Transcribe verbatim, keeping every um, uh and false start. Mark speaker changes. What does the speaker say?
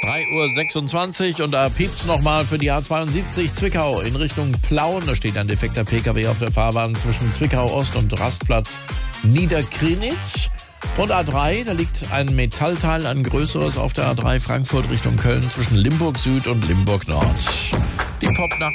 Speaker 1: drei Uhr sechsundzwanzig und da piept's nochmal für die A zweiundsiebzig Zwickau in Richtung Plauen. Da steht ein defekter Pkw auf der Fahrbahn zwischen Zwickau Ost und Rastplatz Niederkrinitz. Und A drei, da liegt ein Metallteil, ein größeres auf der A drei Frankfurt Richtung Köln zwischen Limburg Süd und Limburg Nord. Die Popnacht.